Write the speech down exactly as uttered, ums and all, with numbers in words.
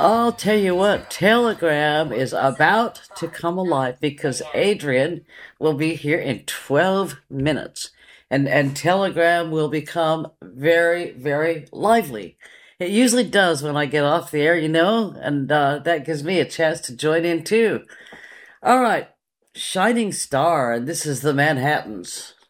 I'll tell you what, Telegram is about to come alive because Adrian will be here in twelve minutes. And, and Telegram will become very, very lively. It usually does when I get off the air, you know, and uh, that gives me a chance to join in too. All right, Shining Star, and this is the Manhattans.